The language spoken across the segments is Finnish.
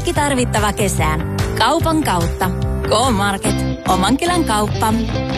Kaikki tarvittava kesään. Kaupan kautta. K-Market. Oman kylän kauppa.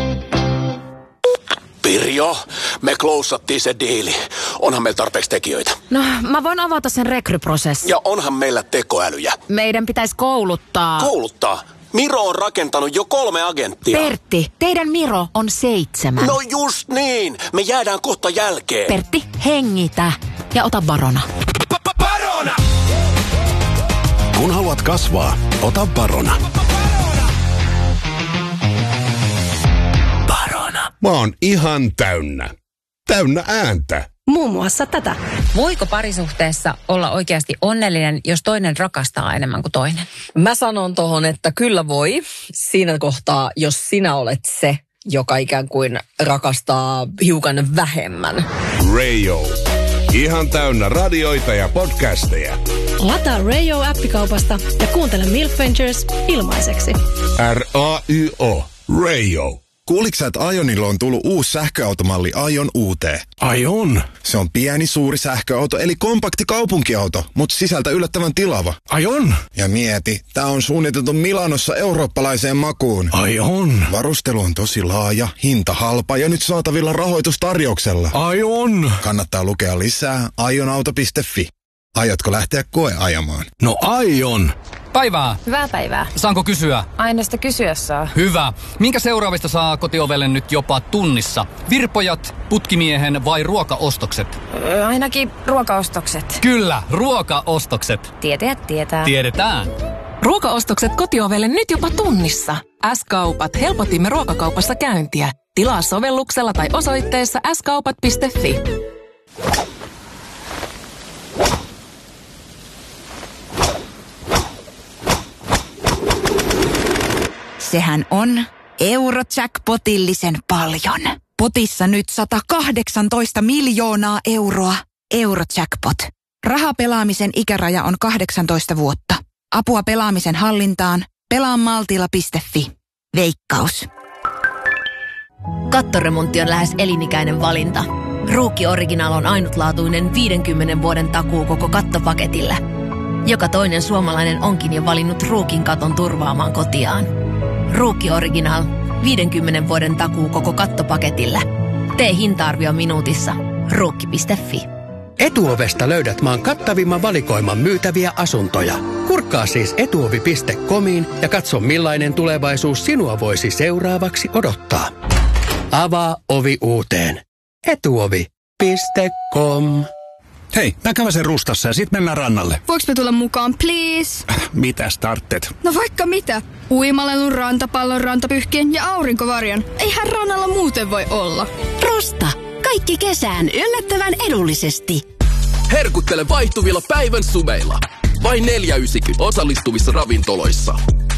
Pirjo, me klousattiin se diili. Onhan meillä tarpeeksi tekijöitä. No, mä voin avata sen rekryprosessin. Ja onhan meillä tekoälyjä. Meidän pitäisi kouluttaa. Kouluttaa? Miro on rakentanut jo 3 agenttia. Pertti, teidän Miro on 7. No just niin. Me jäädään kohta jälkeen. Pertti, hengitä ja ota Barona. Barona! Kun haluat kasvaa, ota Barona. Barona. Mä oon ihan täynnä. Täynnä ääntä. Muun muassa tätä. Voiko parisuhteessa olla oikeasti onnellinen, jos toinen rakastaa enemmän kuin toinen? Mä sanon tohon, että kyllä voi. Siinä kohtaa, jos sinä olet se, joka ikään kuin rakastaa hiukan vähemmän. Radio. Ihan täynnä radioita ja podcasteja. Lataa Radio-appikaupasta ja kuuntele Milk Ventures ilmaiseksi. R-A-Y-O. Radio. Kuuliks sä, että Ionilla on tullut uusi sähköautomalli Ion UT? Ai on? Se on pieni, suuri sähköauto, eli kompakti kaupunkiauto, mutta sisältä yllättävän tilava. Ai on? Ja mieti, tää on suunniteltu Milanossa eurooppalaiseen makuun. Ai on? Varustelu on tosi laaja, hinta halpa ja nyt saatavilla rahoitustarjouksella. Ai on? Kannattaa lukea lisää ionauto.fi. Aiotko lähteä koeajamaan? No aion. Päivää. Hyvää päivää. Saanko kysyä? Aina sitä kysyä saa. Hyvä. Minkä seuraavista saa kotiovelle nyt jopa tunnissa? Virpojat, putkimiehen vai ruokaostokset? Ainakin ruokaostokset. Kyllä, ruokaostokset. Tietäjät tietää. Tiedetään. Ruokaostokset kotiovelle nyt jopa tunnissa. S-kaupat helpotimme ruokakaupassa käyntiä. Tilaa sovelluksella tai osoitteessa skaupat.fi. Sehän on Eurojackpotillisen paljon. Potissa nyt 118 miljoonaa euroa. Eurojackpot. Rahapelaamisen ikäraja on 18 vuotta. Apua pelaamisen hallintaan. Pelaamaltilla.fi. Veikkaus. Kattoremontti on lähes elinikäinen valinta. Ruukki Original on ainutlaatuinen 50 vuoden takuu koko kattopaketille. Joka toinen suomalainen onkin jo valinnut Ruukin katon turvaamaan kotiaan. Ruukki Original. 50 vuoden takuu koko kattopaketille. Tee hinta-arvio minuutissa. Ruukki.fi. Etuovesta löydät maan kattavimman valikoiman myytäviä asuntoja. Kurkkaa siis etuovi.comiin ja katso millainen tulevaisuus sinua voisi seuraavaksi odottaa. Avaa ovi uuteen. Etuovi.com. Hei, mä käväsen Rustassa ja sit mennään rannalle. Voinko me tulla mukaan, please? Mitä startet? No vaikka mitä. Uimalelun, rantapallon, rantapyhkien ja aurinkovarjon. Eihän rannalla muuten voi olla. Rusta. Kaikki kesään yllättävän edullisesti. Herkuttele vaihtuvilla päivän sumeilla. Vain 4,90 osallistuvissa ravintoloissa.